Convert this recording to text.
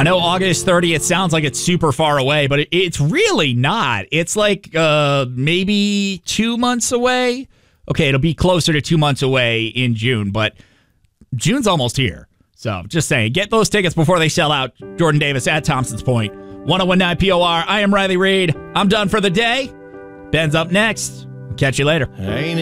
know August 30th sounds like it's super far away, but it's really not. It's like maybe 2 months away. Okay, it'll be closer to 2 months away in June, but June's almost here. So just saying, get those tickets before they sell out. Jordan Davis at Thompson's Point. 1019 POR. I am Riley Reed. I'm done for the day. Ben's up next. Catch you later.